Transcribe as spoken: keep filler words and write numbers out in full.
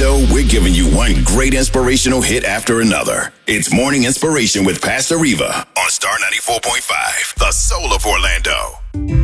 Orlando, we're giving you one great inspirational hit after another. It's Morning Inspiration with Pastor Reva on Star ninety-four point five, the soul of Orlando.